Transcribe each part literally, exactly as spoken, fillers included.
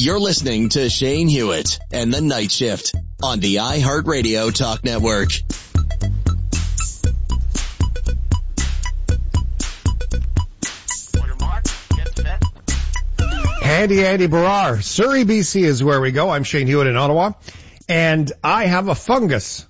You're listening to Shane Hewitt and the Night Shift on the iHeartRadio Talk Network. Handy Andy Barrar. Surrey, B C is where we go. I'm Shane Hewitt in Ottawa, and I have a fungus.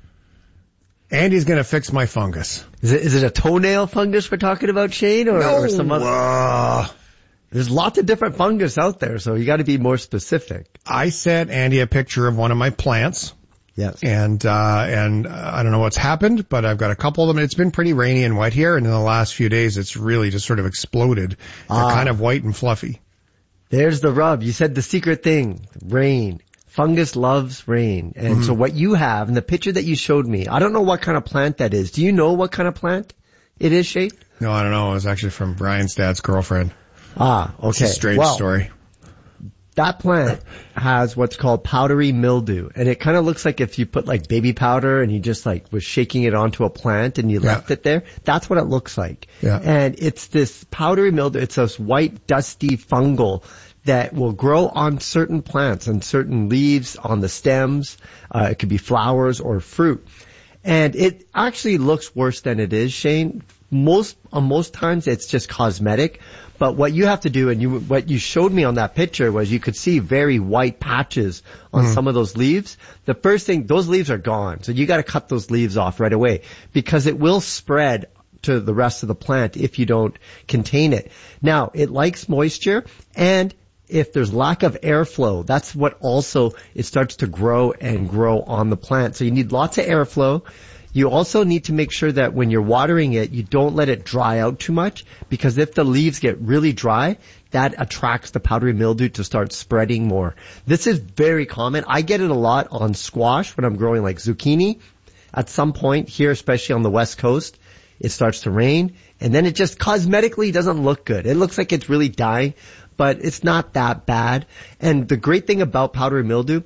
Andy's going to fix my fungus. Is it, is it a toenail fungus we're talking about, Shane, or, no, or some other? Uh, There's lots of different fungus out there, so you got to be more specific. I sent Andy a picture of one of my plants. Yes. And, uh, and uh, I don't know what's happened, but I've got a couple of them. It's been pretty rainy and wet here, and in the last few days, it's really just sort of exploded. They're Ah. kind of white and fluffy. There's the rub. You said the secret thing, rain. Fungus loves rain. And Mm-hmm. so what you have in the picture that you showed me, I don't know what kind of plant that is. Do you know what kind of plant it is, Shane? No, I don't know. It was actually from Brian's dad's girlfriend. Ah, okay. It's a strange well, story. That plant has what's called powdery mildew. And it kind of looks like if you put like baby powder and you just like was shaking it onto a plant and you Yeah. left it there. That's what it looks like. Yeah. And it's this powdery mildew. It's this white, dusty fungal that will grow on certain plants and certain leaves, on the stems. Uh, it could be flowers or fruit. And it actually looks worse than it is, Shane. Most, uh, most times it's just cosmetic. But what you have to do, and you, what you showed me on that picture was you could see very white patches on mm. some of those leaves. The first thing, those leaves are gone. So you got to cut those leaves off right away because it will spread to the rest of the plant if you don't contain it. Now, it likes moisture, and if there's lack of airflow, that's what also, it starts to grow and grow on the plant. So you need lots of airflow. You also need to make sure that when you're watering it, you don't let it dry out too much, because if the leaves get really dry, that attracts the powdery mildew to start spreading more. This is very common. I get it a lot on squash when I'm growing like zucchini. At some point here, especially on the West Coast, it starts to rain, and then it just cosmetically doesn't look good. It looks like it's really dying, but it's not that bad. And the great thing about powdery mildew,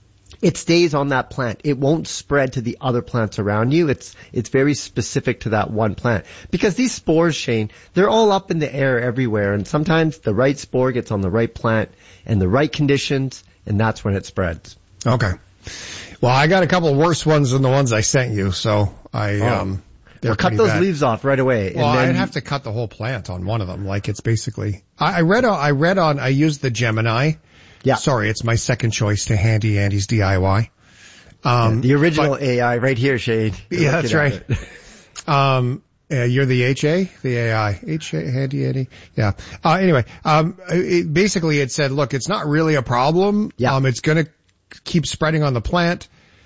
it stays on that plant. It won't spread to the other plants around you. It's, it's very specific to that one plant. Because these spores, Shane, they're all up in the air everywhere, and sometimes the right spore gets on the right plant and the right conditions, and that's when it spreads. Okay. Well, I got a couple worse ones than the ones I sent you, so I, oh. um, Well, cut those bad. leaves off right away. Well, and then I'd have to cut the whole plant on one of them. Like it's basically, I, I read on, I read on, I used the Gemini. Yeah. Sorry, it's my second choice to Handy Andy's D I Y. Um, yeah, the original but, A I right here, Shane. Yeah, that's right. um, yeah, you're the H A, the A I. H A, Handy Andy. Yeah. Uh, anyway, um, it, basically it said, look, it's not really a problem. Yeah. Um, it's gonna keep spreading on the plant.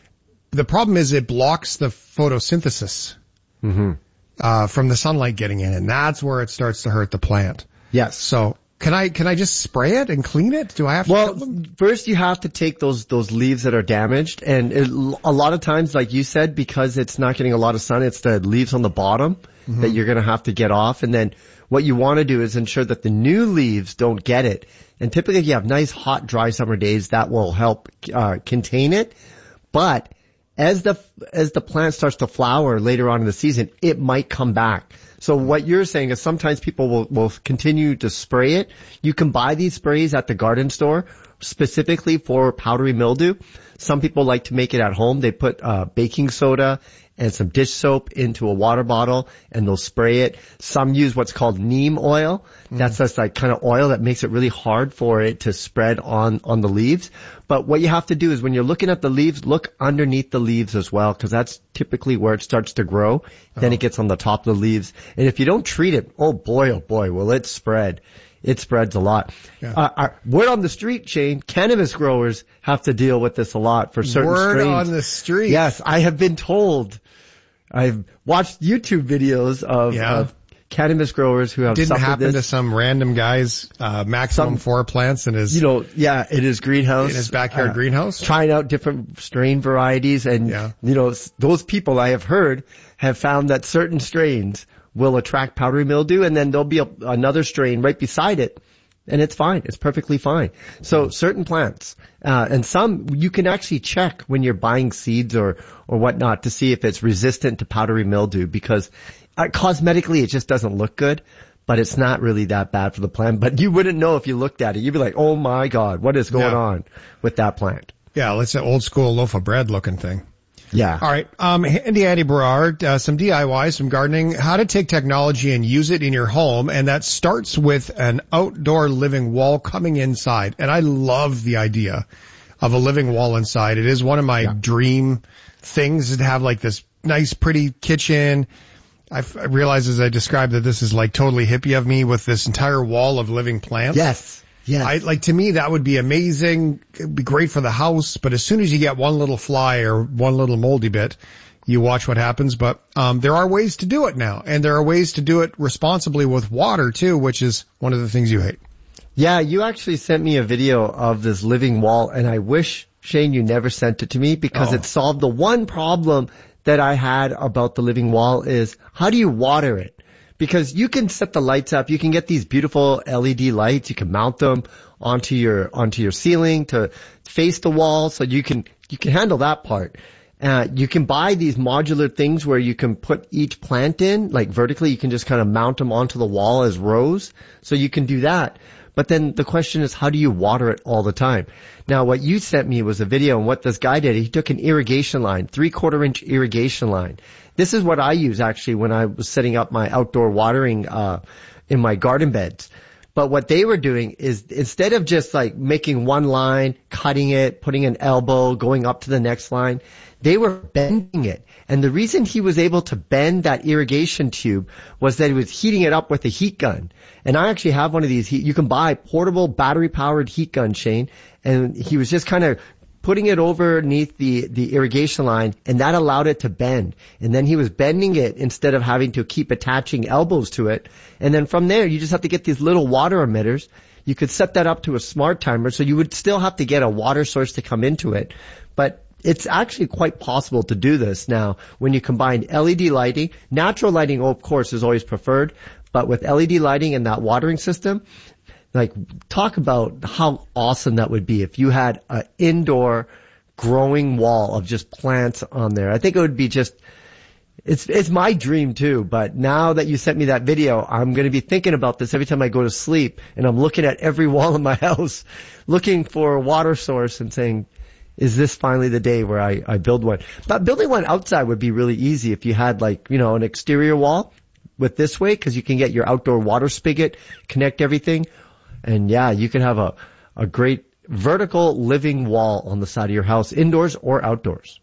The problem is it blocks the photosynthesis. Mm-hmm. Uh, from the sunlight getting in, and that's where it starts to hurt the plant. Yes. So can I can I just spray it and clean it? Do I have to? Well, cut them? first you have to take those those leaves that are damaged, and it, a lot of times, like you said, because it's not getting a lot of sun, it's the leaves on the bottom mm-hmm. that you're going to have to get off. And then what you want to do is ensure that the new leaves don't get it. And typically, if you have nice, hot, dry summer days, that will help uh, contain it. But As the, as the plant starts to flower later on in the season, it might come back. So what you're saying is sometimes people will, will continue to spray it. You can buy these sprays at the garden store specifically for powdery mildew. Some people like to make it at home. They put, uh, baking soda and some dish soap into a water bottle and they'll spray it. Some use what's called neem oil. Mm. That's just like kind of oil that makes it really hard for it to spread on, on the leaves. But what you have to do is when you're looking at the leaves, look underneath the leaves as well, because that's typically where it starts to grow. Then oh. it gets on the top of the leaves. And if you don't treat it, oh boy, oh boy, will it spread. It spreads a lot. Yeah. Uh, our, word on the street, Shane, cannabis growers have to deal with this a lot for certain word strains. Word on the street. Yes, I have been told. I've watched YouTube videos of, yeah. of cannabis growers who have Didn't suffered happen this. to some random guy's uh, maximum some, four plants in his, you know, yeah, in his greenhouse, in his backyard uh, greenhouse, trying out different strain varieties, and yeah. you know, those people I have heard have found that certain strains will attract powdery mildew, and then there'll be a, another strain right beside it, and it's fine. It's perfectly fine. So certain plants, uh, and some you can actually check when you're buying seeds or or whatnot to see if it's resistant to powdery mildew, because uh, cosmetically it just doesn't look good. but it's not really that bad for the plant. But you wouldn't know if you looked at it. You'd be like, oh my God, what is going yeah. on with that plant? Yeah, let's say old school loaf of bread looking thing. Yeah. All right. Um, Andy Andy Berard, uh, some D I Y, some gardening, how to take technology and use it in your home. And that starts with an outdoor living wall coming inside. And I love the idea of a living wall inside. It is one of my yeah. dream things to have like this nice, pretty kitchen. I've, I realize as I described that this is like totally hippie of me with this entire wall of living plants. Yes. Yeah. I, like to me, that would be amazing. It'd be great for the house. But as soon as you get one little fly or one little moldy bit, you watch what happens. But, um, there are ways to do it now. And there are ways to do it responsibly with water too, which is one of the things you hate. Yeah. You actually sent me a video of this living wall, and I wish, Shane, you never sent it to me because oh. it solved the one problem that I had about the living wall is how do you water it? Because you can set the lights up, you can get these beautiful L E D lights, you can mount them onto your onto your ceiling to face the wall, so you can you can handle that part. Uh, you can buy these modular things where you can put each plant in, like vertically, you can just kind of mount them onto the wall as rows, so you can do that. But then the question is, how do you water it all the time? Now, what you sent me was a video, and what this guy did, he took an irrigation line, three-quarter inch irrigation line. This is what I use, actually, when I was setting up my outdoor watering uh in my garden beds. But what they were doing is, instead of just like making one line, cutting it, putting an elbow, going up to the next line, they were bending it. And the reason he was able to bend that irrigation tube was that he was heating it up with a heat gun. And I actually have one of these. You can buy portable battery-powered heat gun, Shane. And he was just kind of putting it overneath the, the irrigation line, and that allowed it to bend. And then he was bending it instead of having to keep attaching elbows to it. And then from there, you just have to get these little water emitters. You could set that up to a smart timer, so you would still have to get a water source to come into it. But it's actually quite possible to do this now when you combine L E D lighting. Natural lighting, of course, is always preferred, but with L E D lighting and that watering system, like, talk about how awesome that would be if you had an indoor growing wall of just plants on there. I think it would be just, it's, it's my dream too, but now that you sent me that video, I'm going to be thinking about this every time I go to sleep, and I'm looking at every wall in my house, looking for a water source and saying, is this finally the day where I, I build one? But building one outside would be really easy if you had, like, you know, an exterior wall with this way, because you can get your outdoor water spigot, connect everything. And yeah, you can have a, a great vertical living wall on the side of your house, indoors or outdoors.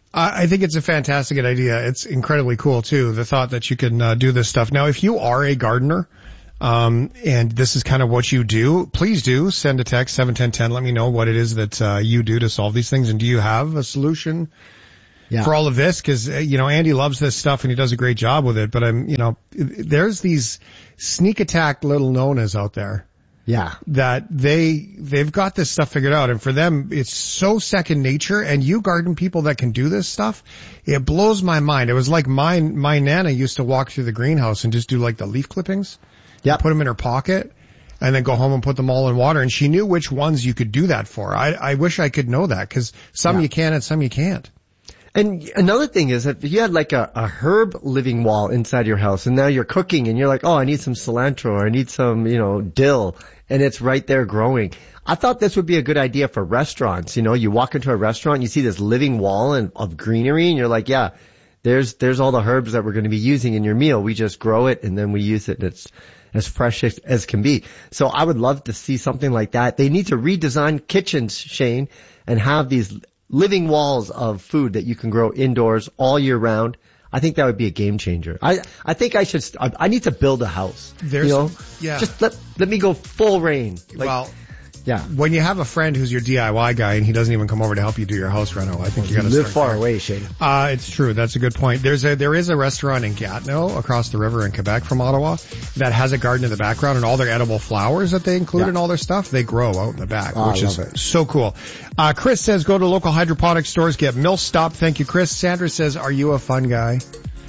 I think it's a fantastic idea. It's incredibly cool too, the thought that you can uh, do this stuff. Now, if you are a gardener, um, and this is kind of what you do, please do send a text, seven one zero one zero. Let me know what it is that uh, you do to solve these things. And do you have a solution yeah. for all of this? Because, uh, you know, Andy loves this stuff and he does a great job with it. But I'm, you know, there's these sneak attack little nonas out there. Yeah. That they, they've got this stuff figured out. And for them, it's so second nature. And you garden people that can do this stuff, it blows my mind. It was like my, my Nana used to walk through the greenhouse and just do like the leaf clippings. Yeah. Put them in her pocket and then go home and put them all in water. And she knew which ones you could do that for. I, I wish I could know that, because some yeah. you can and some you can't. And another thing is that if you had like a, a herb living wall inside your house, and now you're cooking and you're like, oh, I need some cilantro, or I need some, you know, dill, and it's right there growing. I thought this would be a good idea for restaurants. You know, you walk into a restaurant and you see this living wall and, of greenery, and you're like, yeah, there's, there's all the herbs that we're going to be using in your meal. We just grow it and then we use it, and it's as fresh as, as can be. So I would love to see something like that. They need to redesign kitchens, Shane, and have these living walls of food that you can grow indoors all year round. I think that would be a game changer. I, I think I should, I, I need to build a house. There's, you know, yeah. Just let, let me go full reign. Like, well, yeah. When you have a friend who's your D I Y guy and he doesn't even come over to help you do your house reno, I think well, you got to live start far there. away, Shane. Uh, it's true. That's a good point. There's a, there is a restaurant in Gatineau across the river in Quebec from Ottawa that has a garden in the background, and all their edible flowers that they include yeah. in all their stuff, they grow out in the back, oh, which is it. so cool. Uh, Chris says go to local hydroponic stores, get mill stop. Thank you, Chris. Sandra says, are you a fun guy?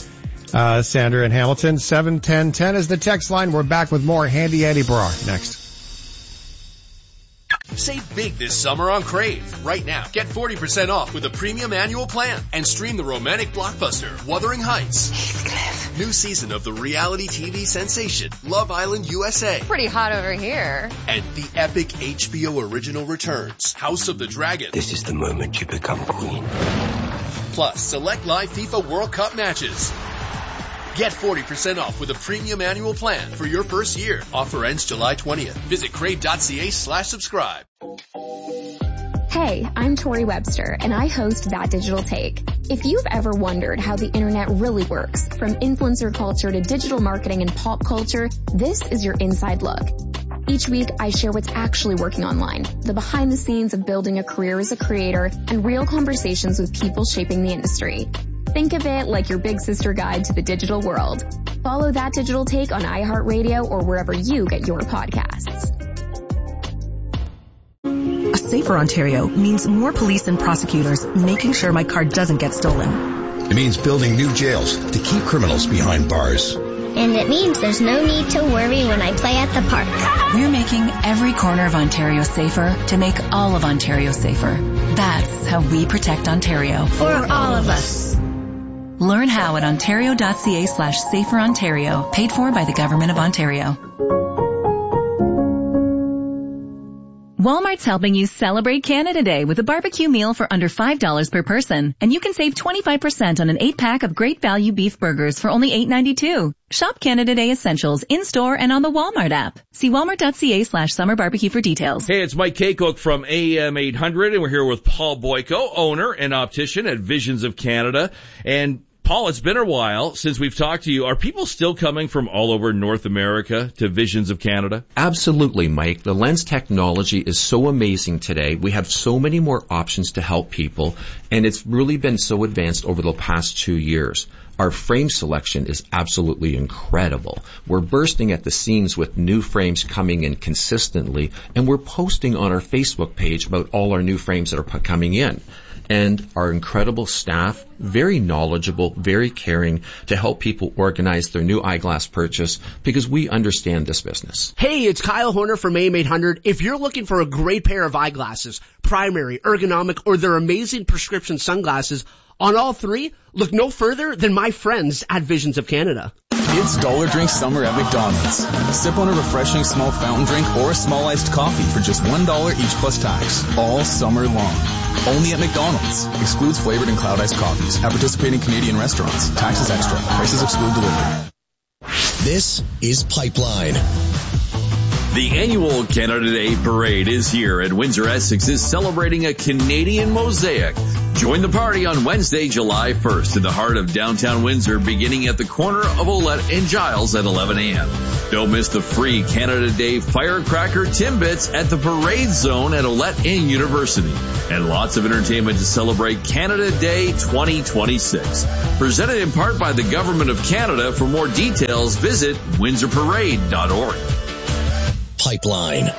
Uh, Sandra in Hamilton, seven ten ten is the text line. We're back with more Handy Andy Berard next. Save big this summer on Crave. Right now, get forty percent off with a premium annual plan and stream the romantic blockbuster Wuthering Heights. Heathcliff, New season of the reality T V sensation Love Island U S A. Pretty hot over here. And the epic H B O original returns, House of the Dragon. This is the moment you become queen. Plus, select live FIFA World Cup matches. Get forty percent off with a premium annual plan for your first year. Offer ends July twentieth. Visit crave.ca slash subscribe. Hey, I'm Tori Webster, and I host That Digital Take. If you've ever wondered how the internet really works, from influencer culture to digital marketing and pop culture, this is your inside look. Each week, I share what's actually working online, the behind the scenes of building a career as a creator, and real conversations with people shaping the industry. Think of it like your big sister guide to the digital world. Follow That Digital Take on iHeartRadio or wherever you get your podcasts. A safer Ontario means more police and prosecutors making sure my car doesn't get stolen. It means building new jails to keep criminals behind bars. And it means there's no need to worry when I play at the park. We're making every corner of Ontario safer to make all of Ontario safer. That's how we protect Ontario. For all of us. Learn how at ontario.ca slash safer Ontario, paid for by the Government of Ontario. Walmart's helping you celebrate Canada Day with a barbecue meal for under five dollars per person. And you can save twenty-five percent on an eight-pack of great value beef burgers for only eight ninety-two. Shop Canada Day essentials in-store and on the Walmart app. See walmart.ca slash summer barbecue for details. Hey, it's Mike Kaycook from A M eight hundred, and we're here with Paul Boyko, owner and optician at Visions of Canada. And Paul, it's been a while since we've talked to you. Are people still coming from all over North America to Visions of Canada? Absolutely, Mike. The lens technology is so amazing today. We have so many more options to help people, and it's really been so advanced over the past two years. Our frame selection is absolutely incredible. We're bursting at the seams with new frames coming in consistently, and we're posting on our Facebook page about all our new frames that are coming in. And our incredible staff, very knowledgeable, very caring to help people organize their new eyeglass purchase because we understand this business. Hey, it's Kyle Horner from A M eight hundred. If you're looking for a great pair of eyeglasses, primary, ergonomic, or their amazing prescription sunglasses, on all three, look no further than my friends at Visions of Canada. It's Dollar Drink Summer at McDonald's. Sip on a refreshing small fountain drink or a small iced coffee for just one dollar each plus tax, all summer long. Only at McDonald's. Excludes flavored and cloud iced coffees. At participating Canadian restaurants. Taxes extra. Prices exclude delivery. This is Pipeline. The annual Canada Day Parade is here, and Windsor Essex is celebrating a Canadian mosaic. Join the party on Wednesday, July first, in the heart of downtown Windsor, beginning at the corner of Olette and Giles at eleven a.m. Don't miss the free Canada Day Firecracker Timbits at the Parade Zone at Olette and University. And lots of entertainment to celebrate Canada Day twenty twenty-six. Presented in part by the Government of Canada. For more details, visit windsor parade dot org. Pipeline.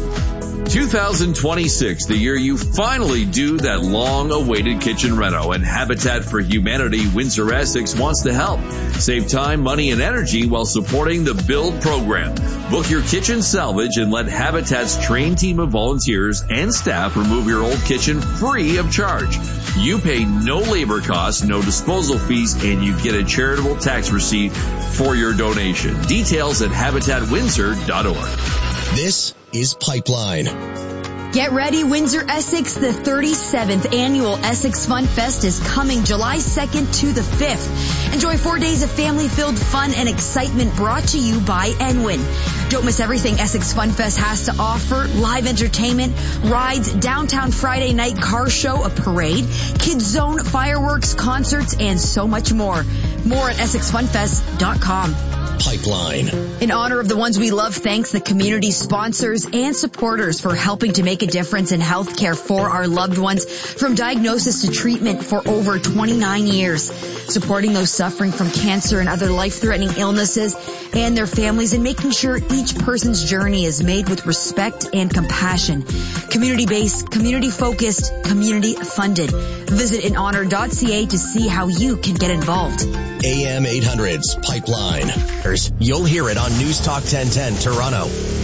two thousand twenty-six, the year you finally do that long-awaited kitchen reno, and Habitat for Humanity Windsor Essex wants to help. Save time, money, and energy while supporting the BUILD program. Book your kitchen salvage and let Habitat's trained team of volunteers and staff remove your old kitchen free of charge. You pay no labor costs, no disposal fees, and you get a charitable tax receipt for your donation. Details at habitat windsor dot org. This is Pipeline. Get ready, Windsor Essex. The thirty-seventh annual Essex Fun Fest is coming July second to the fifth. Enjoy four days of family-filled fun and excitement brought to you by Enwin. Don't miss everything Essex Fun Fest has to offer. Live entertainment, rides, downtown Friday night car show, a parade, kids zone, fireworks, concerts, and so much more. More at essex fun fest dot com. Pipeline. In honor of the ones we love, thanks the community sponsors and supporters for helping to make a difference in healthcare for our loved ones, from diagnosis to treatment for over twenty-nine years. Supporting those suffering from cancer and other life-threatening illnesses and their families, and making sure each person's journey is made with respect and compassion. Community-based, community-focused, community-funded. Visit in honor dot c a to see how you can get involved. A M eight hundred's Pipeline. You'll hear it on News Talk ten ten Toronto.